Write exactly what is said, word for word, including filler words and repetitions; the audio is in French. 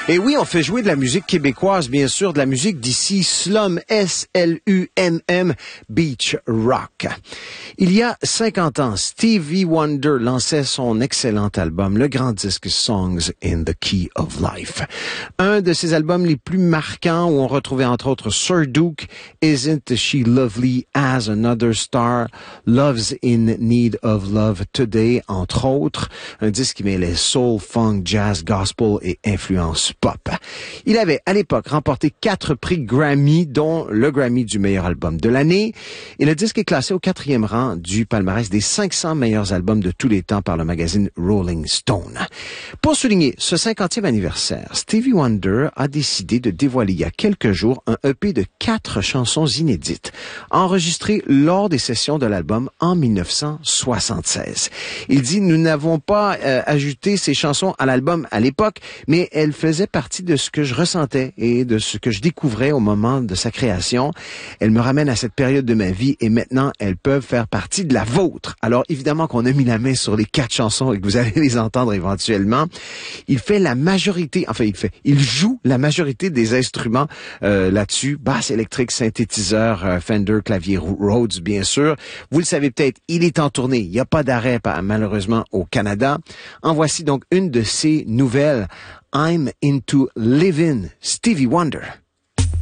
Et oui, on fait jouer de la musique québécoise, bien sûr, de la musique d'ici, Slum, S L U M M, Beach Rock. Il y a cinquante ans, Stevie Wonder lançait son excellent album, le grand disque Songs in the Key of Life. Un de ses albums les plus marquants où on retrouvait entre autres Sir Duke, Isn't She Lovely as Another Star, Love's in Need of Love Today, entre autres. Un disque qui mêlait soul, funk, jazz, gospel et influence pop. Il avait à l'époque remporté quatre prix Grammy, dont le Grammy du meilleur album de l'année. Et le disque est classé au quatrième rang du palmarès des cinq cents meilleurs albums de tous les temps par le magazine Rolling Stone. Pour souligner ce cinquantième anniversaire, Stevie Wonder a décidé de dévoiler il y a quelques jours un E P de quatre chansons inédites, enregistrées lors des sessions de l'album en mille neuf cent soixante-seize. Il dit « Nous n'avons pas euh, ajouté ces chansons à l'album à l'époque, mais elles faisaient partie de ce que je ressentais et de ce que je découvrais au moment de sa création. Elles me ramènent à cette période de ma vie et maintenant, elles peuvent faire partie de la vôtre. » Alors, évidemment qu'on a mis la main sur les quatre chansons et que vous allez les entendre éventuellement. Il fait la majorité, enfin, il fait, il joue la majorité des instruments euh, là-dessus. Basse électrique, synthétiseur, euh, Fender, clavier Rhodes, bien sûr. Vous le savez peut-être, il est en tournée. Il n'y a pas d'arrêt, malheureusement, au Canada. En voici donc une de ses nouvelles. I'm into living Stevie Wonder.